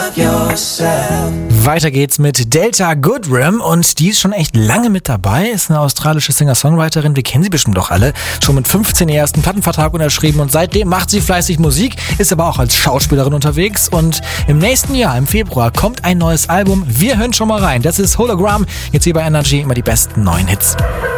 Weiter geht's mit Delta Goodrem und die ist schon echt lange mit dabei, ist eine australische Singer-Songwriterin, wir kennen sie bestimmt doch alle, schon mit 15 ihr ersten Plattenvertrag unterschrieben und seitdem macht sie fleißig Musik, ist aber auch als Schauspielerin unterwegs und im nächsten Jahr, im Februar, kommt ein neues Album, wir hören schon mal rein, das ist Hologram, jetzt hier bei Energy immer die besten neuen Hits.